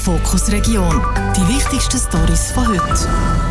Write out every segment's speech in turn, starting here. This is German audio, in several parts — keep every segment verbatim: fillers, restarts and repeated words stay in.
Fokus Region. Die wichtigsten Storys von heute.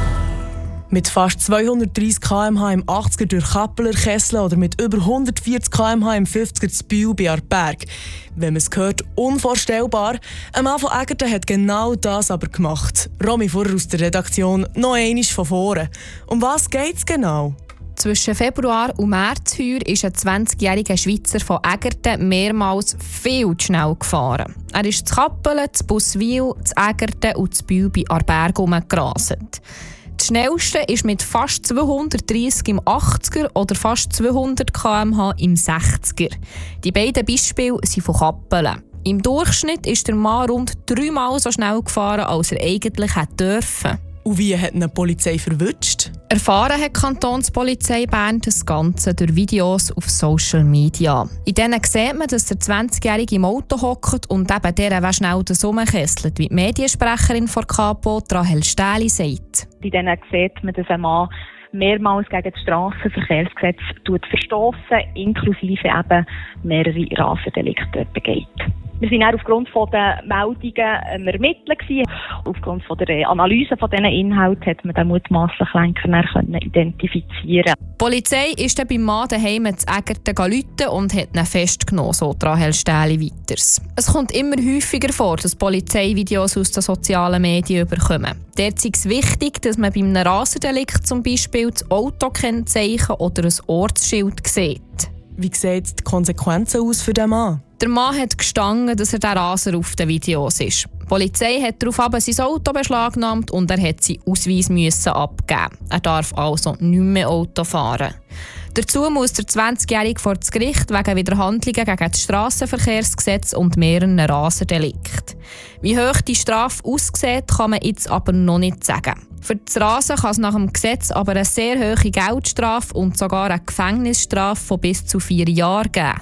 Mit fast zweihundertdreissig Kilometer pro Stunde im achtziger durch Kappeler Kessel oder mit über hundertvierzig Kilometer pro Stunde im fünfziger zu Bühl bei Aarberg. Wenn man es hört, unvorstellbar. Ein Mann von Egerten hat genau das aber gemacht. Romy Furrer aus der Redaktion, noch einmal von vorne. Um was geht es genau? Zwischen Februar und März heuer ist ein zwanzigjähriger Schweizer von Egerten mehrmals viel zu schnell gefahren. Er ist zu Kappelen, zu Buswil, zu Egerten und zu Bühl bei Aarberg rumgerastet. Das Schnellste ist mit fast zweihundertdreissig im achtziger oder fast zweihundert Kilometer pro Stunde im sechziger. Die beiden Beispiele sind von Kappelen. Im Durchschnitt ist der Mann rund dreimal so schnell gefahren, als er eigentlich hätte dürfen. Und wie hat ihn die Polizei verwünscht? Erfahren hat die Kantonspolizei Bern das Ganze durch Videos auf Social Media. In denen sieht man, dass der zwanzigjährige im Auto hockt und eben der schnell das rumkesselt, wie die Mediensprecherin von Kapo, Rahel Stähli, sagt. In denen sieht man, dass ein Mann mehrmals gegen das Strassenverkehrsgesetz verstossen, inklusive eben mehrere Rassendelikte begeht. Wir waren auch aufgrund der Meldungen ermittelt gewesen. Aufgrund der Analyse von diesen Inhalten hat man den mutmaßlichen Lenker identifizieren. Die Polizei ist dann beim Mann daheim zu Egerten gerufen und hat ihn festgenommen, so Rahel Stähli weiters. Es kommt immer häufiger vor, dass Polizeivideos aus den sozialen Medien überkommen. Dort ist es wichtig, dass man bei einem Rassendelikt zum Beispiel das Autokennzeichen oder ein Ortsschild sieht. Wie sehen die Konsequenzen aus für den Mann? Der Mann hat gestanden, dass er der Raser auf den Videos ist. Die Polizei hat daraufhin sein Auto beschlagnahmt und er hat seinen Ausweis müssen abgeben. Er darf also nicht mehr Auto fahren. Dazu muss der zwanzigjährige vor das Gericht wegen Widerhandlungen gegen das Strassenverkehrsgesetz und mehreren Rasendelikten. Wie hoch die Strafe aussieht, kann man jetzt aber noch nicht sagen. Für das Rasen kann es nach dem Gesetz aber eine sehr hohe Geldstrafe und sogar eine Gefängnisstrafe von bis zu vier Jahren geben.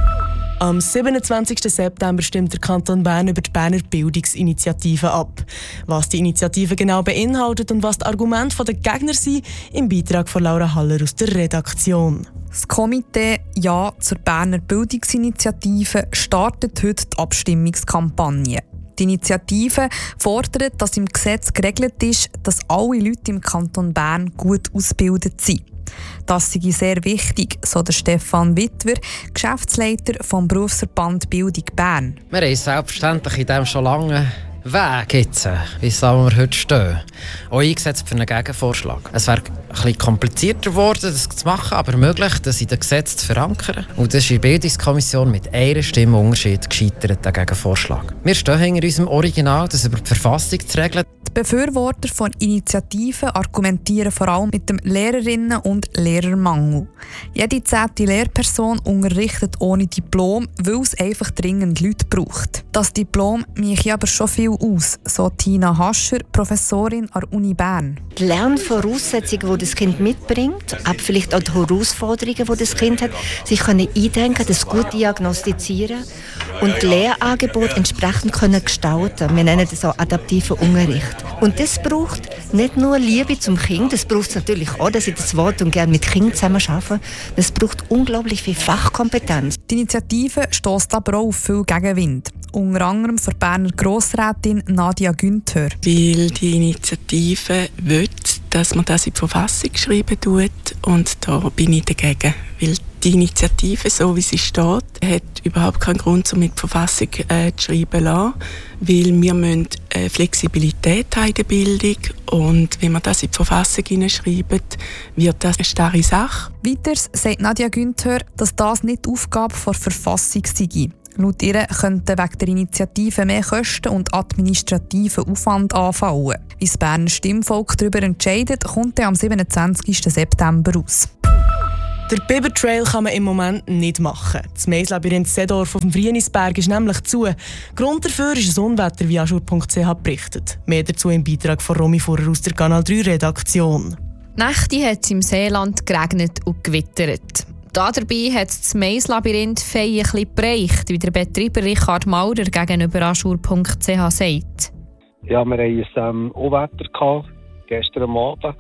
Am siebenundzwanzigsten September stimmt der Kanton Bern über die Berner Bildungsinitiative ab. Was die Initiative genau beinhaltet und was die Argumente der Gegner sind, im Beitrag von Laura Haller aus der Redaktion. Das Komitee Ja zur Berner Bildungsinitiative startet heute die Abstimmungskampagne. Die Initiative fordert, dass im Gesetz geregelt ist, dass alle Leute im Kanton Bern gut ausgebildet sind. Das sei sehr wichtig, so der Stefan Wittwer, Geschäftsleiter vom Berufsverband Bildung Bern. Wir haben selbstverständlich in diesem schon lange Weg jetzt, bis wir heute stehen, auch eingesetzt für einen Gegenvorschlag. Es wäre ein bisschen komplizierter geworden, das zu machen, aber möglich, das in den Gesetzen zu verankern. Und das ist in der Bildungskommission mit einer Stimme Unterschied gescheitert, der Gegenvorschlag. Wir stehen hinter unserem Original, das über die Verfassung zu regeln. Die Befürworter von Initiativen argumentieren vor allem mit dem Lehrerinnen- und Lehrermangel. Jede zehnte Lehrperson unterrichtet ohne Diplom, weil es einfach dringend Leute braucht. Das Diplom mache aber schon viel aus, so Tina Hascher, Professorin an der Uni Bern. Die Lernvoraussetzungen, die das Kind mitbringt, aber vielleicht auch die Herausforderungen, die das Kind hat, sich können eindenken, das gut diagnostizieren und Lehrangebote entsprechend können gestalten. Wir nennen das auch adaptiven Unterricht. Und das braucht nicht nur Liebe zum Kind, das braucht es natürlich auch, dass ich das Wort und gerne mit Kindern zusammen arbeite. Das braucht unglaublich viel Fachkompetenz. Die Initiative stösst aber auch auf viel Gegenwind. Unter anderem für Berner Grossrätin Nadia Günther. Weil die Initiative will, dass man das in die Verfassung schreiben tut und da bin ich dagegen. Weil die Initiative, so wie sie steht, hat überhaupt keinen Grund, um mit der Verfassung äh, zu schreiben lassen, weil wir müssen äh, Flexibilität haben in der Bildung und wenn man das in die Verfassung hineinschreiben, wird das eine starre Sache. Weiters sagt Nadia Günther, dass das nicht die Aufgabe der Verfassung sei. Laut ihr könnten wegen der Initiative mehr Kosten und administrativen Aufwand anfallen. Wie das Berner Stimmvolk darüber entscheidet, kommt am siebenundzwanzigsten September raus. Der Biber Trail kann man im Moment nicht machen. Das Maislabyrinth Seedorf auf dem Vrienisberg ist nämlich zu. Grund dafür ist ein Unwetter, wie aschur punkt c h berichtet. Mehr dazu im Beitrag von Romy Furrer aus der Kanal drei Redaktion. Nächte hat es im Seeland geregnet und gewittert. Dabei hat das Maislabyrinth Fei ein bisschen bereicht, wie der Betreiber Richard Maurer gegenüber aschur punkt c h sagt. Ja, wir hatten ein ähm, Unwetter gestern am Abend,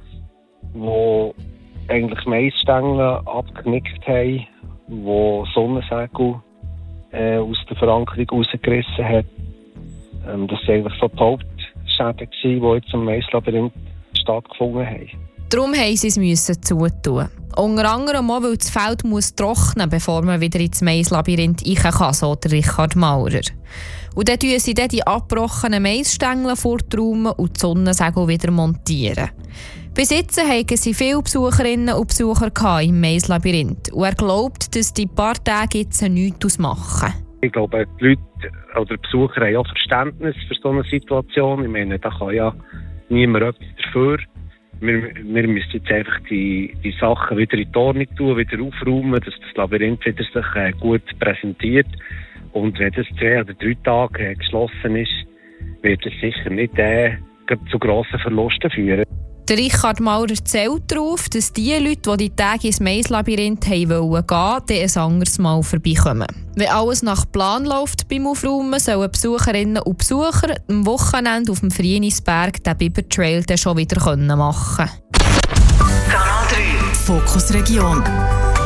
wo eigentlich Maisstängel abgenickt haben, wo Sonnensegel äh, aus der Verankerung rausgerissen hat. Ähm, das waren eigentlich so die Hauptschäden, die jetzt im Maislabyrinth stattgefunden haben. Darum mussten sie es zutun. Unter anderem auch, weil das Feld muss trocknen muss, bevor man wieder ins Maislabyrinth rein kann, so der Richard Maurer. Und dann montieren sie dann die abgebrochenen Maisstängel forträumen und die Sonnensegel wieder montieren. Bis jetzt hatten sie viele Besucherinnen und Besucher im Maislabyrinth. Und er glaubt, dass die paar Tage jetzt nichts ausmachen. Ich glaube, die Leute oder die Besucher haben auch Verständnis für so eine Situation. Ich meine, da kann ja niemand etwas dafür. Wir, wir müssen jetzt einfach die, die Sachen wieder in die Ordnung tun, wieder aufräumen, dass das Labyrinth wieder sich äh, gut präsentiert. Und wenn das zwei oder drei Tage äh, geschlossen ist, wird es sicher nicht äh, zu grossen Verlusten führen. Der Richard Maurer zählt darauf, dass die Leute, die die Tage ins Maislabyrinth gehen wollten, dann ein anderes Mal vorbeikommen. Wenn alles nach Plan läuft beim Aufräumen, sollen Besucherinnen und Besucher am Wochenende auf dem Frienisberg den Bibertrail dann schon wieder machen können. Kanal drei Fokus Region.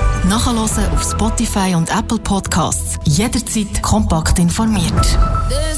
Nachhören auf Spotify und Apple Podcasts. Jederzeit kompakt informiert.